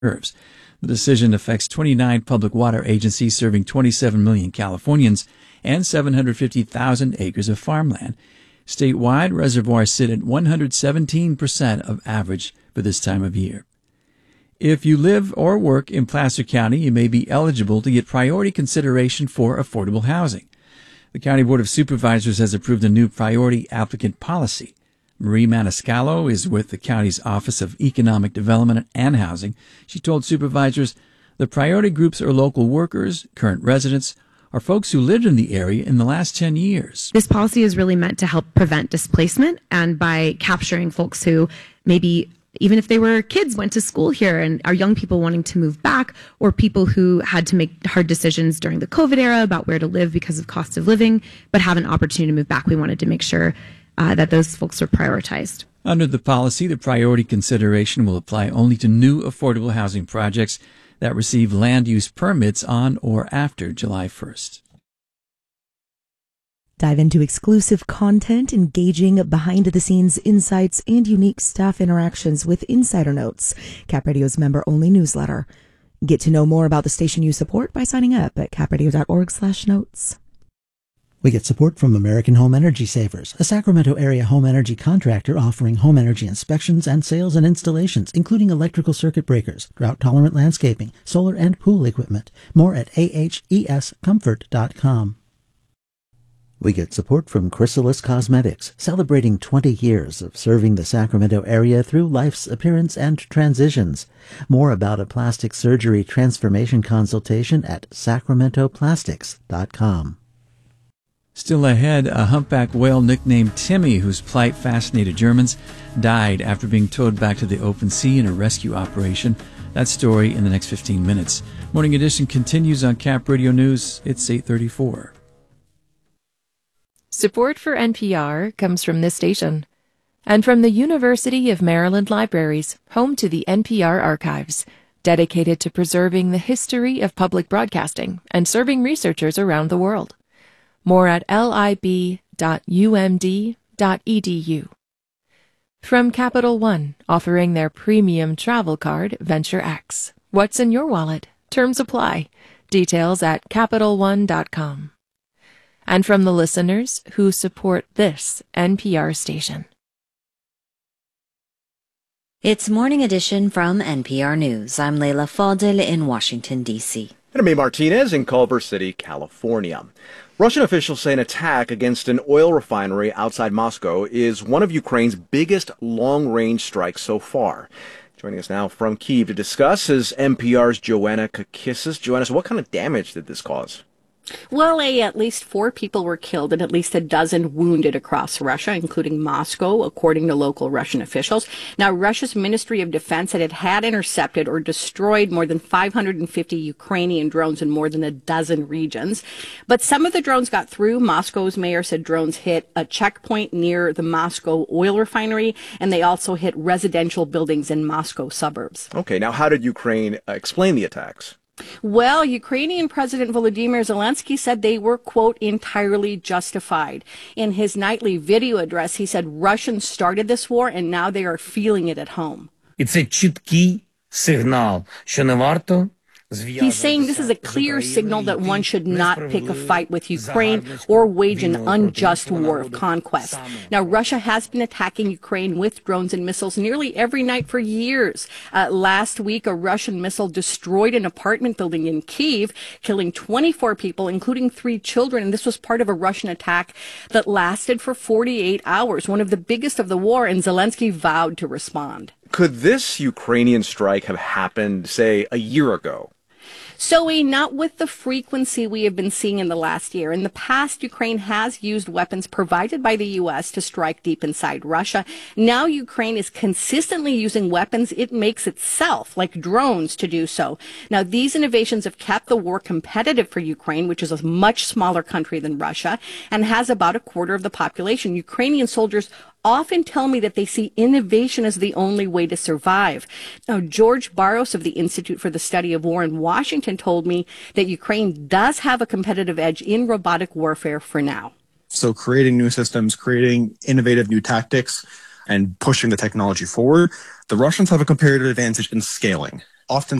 reserves. The decision affects 29 public water agencies serving 27 million Californians and 750,000 acres of farmland. Statewide, reservoirs sit at 117% of average for this time of year. If you live or work in Placer County, you may be eligible to get priority consideration for affordable housing. The County Board of Supervisors has approved a new priority applicant policy. Marie Maniscalco is with the county's Office of Economic Development and Housing. She told supervisors the priority groups are local workers, current residents, or folks who lived in the area in the last 10 years. This policy is really meant to help prevent displacement, and by capturing folks who maybe, even if they were kids, went to school here and are young people wanting to move back, or people who had to make hard decisions during the COVID era about where to live because of cost of living, but have an opportunity to move back. We wanted to make sure that those folks are prioritized. Under the policy, the priority consideration will apply only to new affordable housing projects that receive land use permits on or after July 1st. Dive into exclusive content, engaging behind-the-scenes insights, and unique staff interactions with Insider Notes, Cap Radio's member-only newsletter. Get to know more about the station you support by signing up at capradio.org/notes. We get support from American Home Energy Savers, a Sacramento area home energy contractor offering home energy inspections and sales and installations, including electrical circuit breakers, drought-tolerant landscaping, solar and pool equipment. More at ahescomfort.com. We get support from Chrysalis Cosmetics, celebrating 20 years of serving the Sacramento area through life's appearance and transitions. More about a plastic surgery transformation consultation at sacramentoplastics.com. Still ahead, a humpback whale nicknamed Timmy, whose plight fascinated Germans, died after being towed back to the open sea in a rescue operation. That story in the next 15 minutes. Morning Edition continues on Cap Radio News. It's 8:34. Support for NPR comes from this station and from the University of Maryland Libraries, home to the NPR Archives, dedicated to preserving the history of public broadcasting and serving researchers around the world. More at lib.umd.edu. From Capital One, offering their premium travel card, Venture X. What's in your wallet? Terms apply. Details at CapitalOne.com. And from the listeners who support this NPR station. It's Morning Edition from NPR News. I'm Leila Fadel in Washington, D.C. And I'm May Martinez in Culver City, California. Russian officials say an attack against an oil refinery outside Moscow is one of Ukraine's biggest long-range strikes so far. Joining us now from Kyiv to discuss is NPR's Joanna Kakissis. Joanna, so what kind of damage did this cause? Well, at least 4 people were killed and at least a dozen wounded across Russia, including Moscow, according to local Russian officials. Now, Russia's Ministry of Defense said it had intercepted or destroyed more than 550 Ukrainian drones in more than a dozen regions. But some of the drones got through. Moscow's mayor said drones hit a checkpoint near the Moscow oil refinery, and they also hit residential buildings in Moscow suburbs. Okay, now how did Ukraine explain the attacks? Well, Ukrainian President Volodymyr Zelensky said they were, quote, entirely justified. In his nightly video address, he said Russians started this war and now they are feeling it at home. It's a чіткий сигнал, що не варто. He's saying this is a clear signal that one should not pick a fight with Ukraine or wage an unjust war of conquest. Now, Russia has been attacking Ukraine with drones and missiles nearly every night for years. Last week, a Russian missile destroyed an apartment building in Kyiv, killing 24 people, including 3 children. And this was part of a Russian attack that lasted for 48 hours, one of the biggest of the war, and Zelensky vowed to respond. Could this Ukrainian strike have happened, say, a year ago? So not with the frequency we have been seeing in the last year. In the past, Ukraine has used weapons provided by the U.S. to strike deep inside Russia. Now Ukraine is consistently using weapons it makes itself, like drones, to do so. Now, these innovations have kept the war competitive for Ukraine, which is a much smaller country than Russia and has about a quarter of the population. Ukrainian soldiers often tell me that they see innovation as the only way to survive. Now, George Barros of the Institute for the Study of War in Washington told me that Ukraine does have a competitive edge in robotic warfare for now. So creating new systems, creating innovative new tactics, and pushing the technology forward, the Russians have a comparative advantage in scaling. often